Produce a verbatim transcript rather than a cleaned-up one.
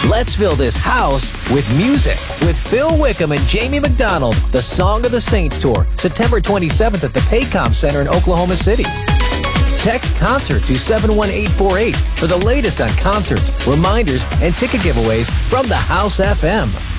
Let's fill this house with music with Phil Wickham and Jamie McDonald. The Song of the Saints Tour, September twenty-seventh at the Paycom Center in Oklahoma City. Text CONCERT to seven one eight four eight for the latest on concerts, reminders, and ticket giveaways from the House F M.